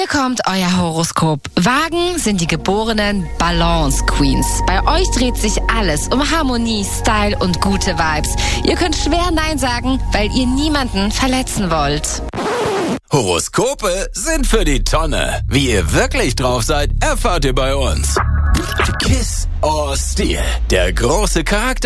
Hier kommt euer Horoskop. Wagen sind die geborenen Balance Queens. Bei euch dreht sich alles um Harmonie, Style und gute Vibes. Ihr könnt schwer Nein sagen, weil ihr niemanden verletzen wollt. Horoskope sind für die Tonne. Wie ihr wirklich drauf seid, erfahrt ihr bei uns. Kiss or Steal, der große Charakter